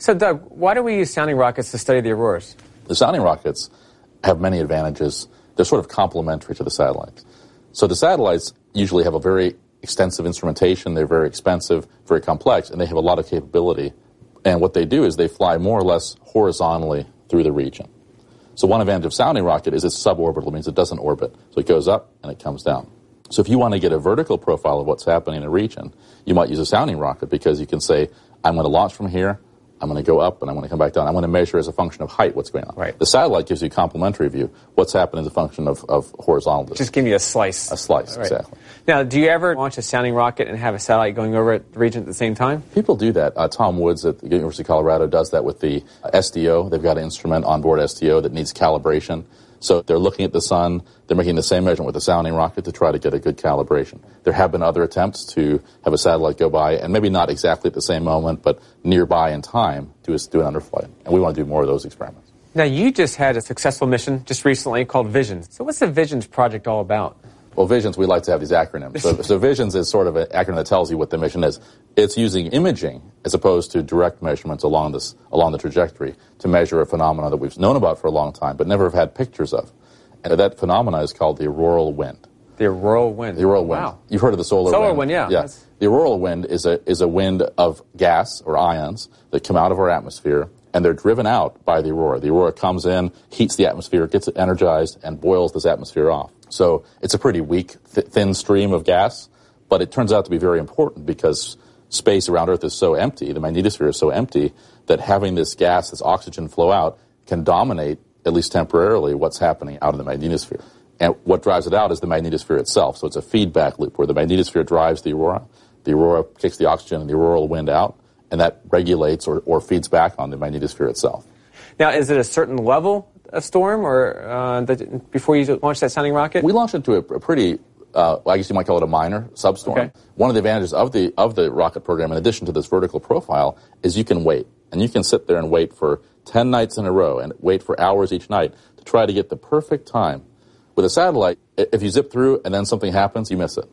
So, Doug, why do we use sounding rockets to study the auroras? The sounding rockets have many advantages. They're sort of complementary to the satellites. So the satellites usually have a very extensive instrumentation. They're very expensive, very complex, and they have a lot of capability. And what they do is they fly more or less horizontally through the region. So one advantage of sounding rocket is it's suborbital. It means it doesn't orbit. So it goes up and it comes down. So if you want to get a vertical profile of what's happening in a region, you might use a sounding rocket because you can say, I'm going to launch from here, I'm going to go up, and I'm going to come back down. I'm going to measure as a function of height what's going on. Right. The satellite gives you a complementary view. What's happening as a function of horizontal distance. Just give you a slice. A slice, right. Exactly. Now, do you ever launch a sounding rocket and have a satellite going over the region at the same time? People do that. Tom Woods at the University of Colorado does that with the SDO. They've got an instrument on board SDO that needs calibration. So they're looking at the sun, they're making the same measurement with a sounding rocket to try to get a good calibration. There have been other attempts to have a satellite go by, and maybe not exactly at the same moment, but nearby in time to do an underflight. And we want to do more of those experiments. Now, you just had a successful mission just recently called VISIONS. So what's the VISIONS project all about? Well, VISIONS, we like to have these acronyms. So VISIONS is sort of an acronym that tells you what the mission is. It's using imaging as opposed to direct measurements along the trajectory to measure a phenomenon that we've known about for a long time but never have had pictures of. And that phenomena is called the auroral wind. The auroral wind. The auroral wind. Wow. You've heard of the solar wind. Solar wind, yeah. Yeah. The auroral wind is a wind of gas or ions that come out of our atmosphere, and they're driven out by the aurora. The aurora comes in, heats the atmosphere, gets it energized, and boils this atmosphere off. So it's a pretty weak, thin stream of gas, but it turns out to be very important because space around Earth is so empty, the magnetosphere is so empty, that having this gas, this oxygen flow out, can dominate, at least temporarily, what's happening out in the magnetosphere. And what drives it out is the magnetosphere itself. So it's a feedback loop where the magnetosphere drives the aurora kicks the oxygen and the auroral wind out, and that regulates or feeds back on the magnetosphere itself. Now, is it a certain level of storm or before you launch that sounding rocket? We launched into a pretty, I guess you might call it a minor substorm. Okay. One of the advantages of the rocket program, in addition to this vertical profile, is you can wait. And you can sit there and wait for 10 nights in a row and wait for hours each night to try to get the perfect time. With a satellite, if you zip through and then something happens, you miss it.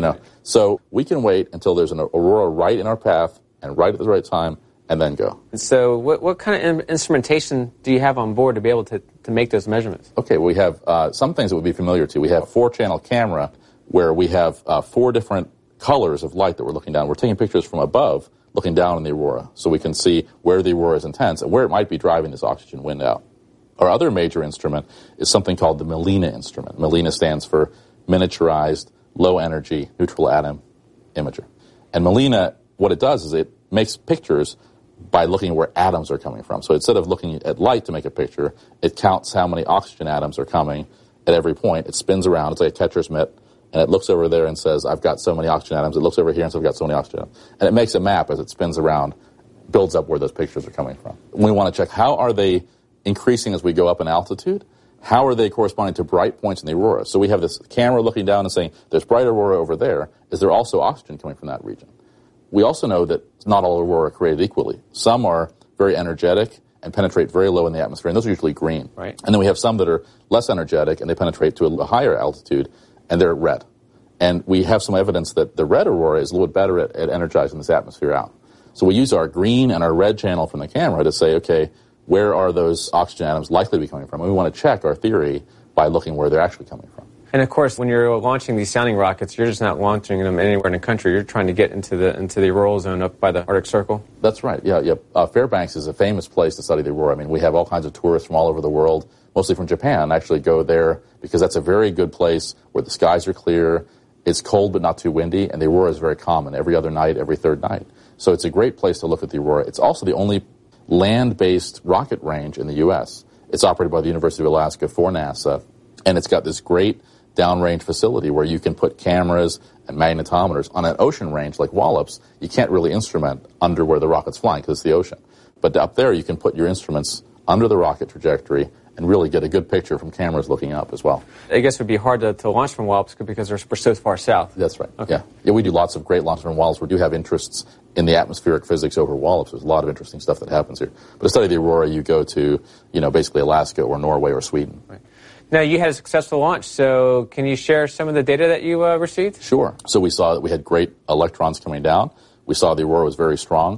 So we can wait until there's an aurora right in our path and right at the right time, and then go. So what kind of instrumentation do you have on board to be able to make those measurements? Okay, we have some things that would be familiar to you. We have a 4-channel camera where we have 4 different colors of light that we're looking down. We're taking pictures from above, looking down on the aurora, so we can see where the aurora is intense and where it might be driving this oxygen wind out. Our other major instrument is something called the MELINA instrument. MELINA stands for Miniaturized Low Energy Neutral Atom Imager. And MELINA, what it does is it makes pictures by looking at where atoms are coming from. So instead of looking at light to make a picture, it counts how many oxygen atoms are coming at every point. It spins around. It's like a catcher's mitt. And it looks over there and says, I've got so many oxygen atoms. It looks over here and says, I've got so many oxygen atoms. And it makes a map as it spins around, builds up where those pictures are coming from. We want to check how are they increasing as we go up in altitude. How are they corresponding to bright points in the aurora? So we have this camera looking down and saying, there's bright aurora over there. Is there also oxygen coming from that region? We also know that not all aurora are created equally. Some are very energetic and penetrate very low in the atmosphere, and those are usually green. Right. And then we have some that are less energetic, and they penetrate to a higher altitude, and they're red. And we have some evidence that the red aurora is a little bit better at energizing this atmosphere out. So we use our green and our red channel from the camera to say, okay, where are those oxygen atoms likely to be coming from? And we want to check our theory by looking where they're actually coming from. And of course, when you're launching these sounding rockets, you're just not launching them anywhere in the country. You're trying to get into the auroral zone up by the Arctic Circle. That's right. Yeah. Fairbanks is a famous place to study the aurora. I mean, we have all kinds of tourists from all over the world, mostly from Japan, actually go there because that's a very good place where the skies are clear, it's cold but not too windy, and the aurora is very common every other night, every third night. So it's a great place to look at the aurora. It's also the only land-based rocket range in the U.S. It's operated by the University of Alaska for NASA, and it's got this great downrange facility where you can put cameras and magnetometers. On an ocean range like Wallops, you can't really instrument under where the rocket's flying because it's the ocean. But up there, you can put your instruments under the rocket trajectory and really get a good picture from cameras looking up as well. I guess it would be hard to launch from Wallops because we're so far south. That's right. Okay. Yeah, we do lots of great launches from Wallops. We do have interests in the atmospheric physics over Wallops. There's a lot of interesting stuff that happens here. But to study the aurora, you go to, basically Alaska or Norway or Sweden. Right. Now, you had a successful launch, so can you share some of the data that you received? Sure. So we saw that we had great electrons coming down. We saw the aurora was very strong.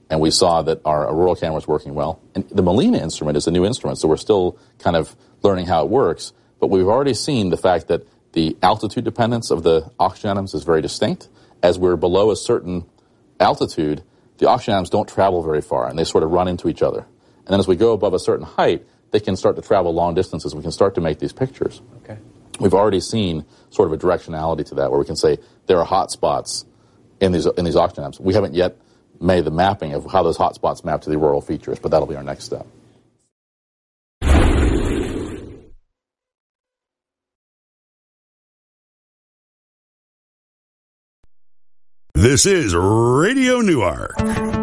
and we saw that our Aurora camera was working well. And the Molina instrument is a new instrument, so we're still kind of learning how it works. But we've already seen the fact that the altitude dependence of the oxygen atoms is very distinct. As we're below a certain altitude, the oxygen atoms don't travel very far, and they sort of run into each other. And then as we go above a certain height, they can start to travel long distances. We can start to make these pictures. Okay. We've already seen sort of a directionality to that, where we can say there are hot spots in these oxygen atoms. We haven't yet made the mapping of how those hot spots map to the auroral features, but that'll be our next step. This is Radio Newark.